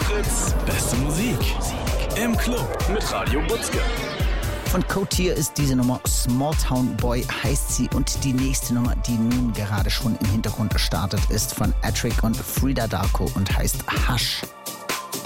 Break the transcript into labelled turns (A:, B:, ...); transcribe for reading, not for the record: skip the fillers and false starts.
A: Fritz, beste Musik. Im Club mit Radio Butzke.
B: Von Cotier ist diese Nummer Small Town Boy heißt sie, und die nächste Nummer, die nun gerade schon im Hintergrund startet, ist von Attrick und Frida Darko und heißt Hush.